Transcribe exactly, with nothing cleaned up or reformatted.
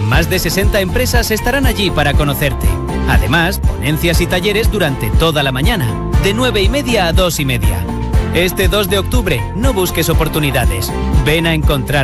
Más de sesenta empresas estarán allí para conocerte. Además, ponencias y talleres durante toda la mañana, de nueve y media a dos y media. Este dos de octubre, no busques oportunidades. Ven a encontrar